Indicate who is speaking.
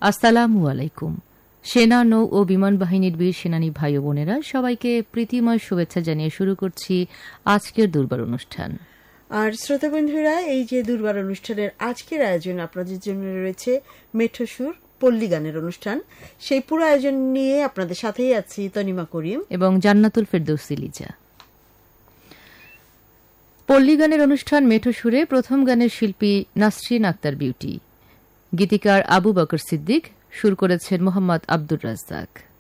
Speaker 1: আসসালামু আলাইকুম। সেনা, নৌ ও বিমান বাহিনীর বীর সেনানী ভাই ও বোনেরা, সবাইকে প্রীতিময় শুভেচ্ছা জানিয়ে শুরু করছি আজকের দুর্বার অনুষ্ঠান।
Speaker 2: আর শ্রোতা বন্ধুরা, এই যে দুর্বার অনুষ্ঠানের আজকের আয়োজন আপনাদের জন্য রয়েছে মেঠো সুর পল্লী গানের অনুষ্ঠান। সেই পুরো আয়োজন নিয়ে আপনাদের সাথেই আছি তনিমা করিম
Speaker 1: এবং জান্নাতুল ফেরদৌসী লিজা। পল্লী গানের অনুষ্ঠান মেঠো সুরে প্রথম গানের শিল্পী নাসরিন আক্তার বিউটি, গীতিকার আবু বকর সিদ্দিক, সুর করেছেন মোহাম্মদ আব্দুর রাজ্জাক।